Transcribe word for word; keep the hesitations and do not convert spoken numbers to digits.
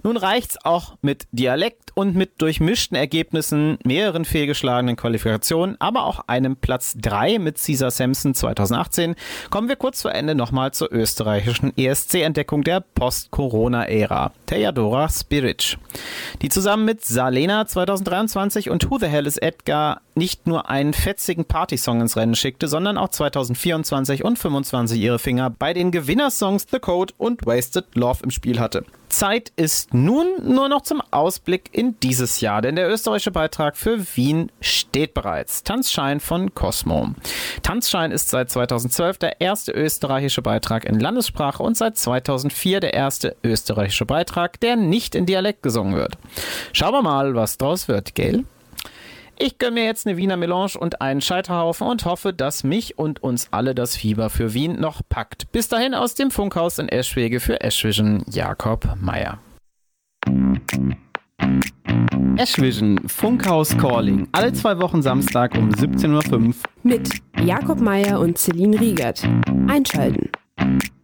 Nun reicht's auch mit Dialekt und mit durchmischten Ergebnissen, mehreren fehlgeschlagenen Qualifikationen, aber auch einem Platz drei mit Cesar Sampson zweitausendachtzehn, kommen wir kurz vor Ende nochmal zur österreichischen E S C-Entdeckung der Post-Corona-Ära, Teodora Spiric, die zusammen mit Salena zweitausenddreiundzwanzig und Who the Hell is Edgar nicht nur einen fetzigen Partysong ins Rennen schickte, sondern auch zweitausendvierundzwanzig und fünfundzwanzig ihre Finger bei den Gewinnersongs The Code und Wasted Love im Spiel hatte. Zeit ist nun nur noch zum Ausblick in dieses Jahr, denn der österreichische Beitrag für Wien steht bereits. Tanzschein von Cosmo. Tanzschein ist seit zweitausendzwölf der erste österreichische Beitrag in Landessprache und seit zweitausendvier der erste österreichische Beitrag, der nicht in Dialekt gesungen wird. Schauen wir mal, was draus wird, gell? Ich gönne mir jetzt eine Wiener Melange und einen Scheiterhaufen und hoffe, dass mich und uns alle das Fieber für Wien noch packt. Bis dahin aus dem Funkhaus in Eschwege für Eschvision, Jakob Meier. Eschvision, Funkhaus Calling. Alle zwei Wochen Samstag um siebzehn Uhr fünf. Mit Jakob Meier und Celine Riegert. Einschalten.